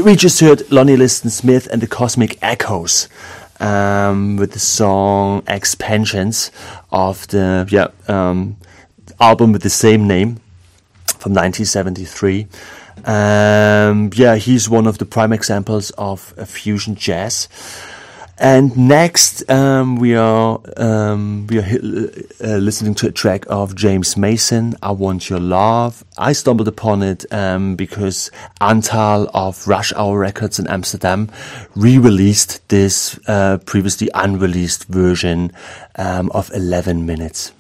we just heard Lonnie Liston Smith and the Cosmic Echoes with the song Expansions of the album with the same name from 1973. He's one of the prime examples of fusion jazz. And next, we are listening to a track of James Mason, I Want Your Love. I stumbled upon it because Antal of Rush Hour Records in Amsterdam re-released this previously unreleased version of 11 minutes.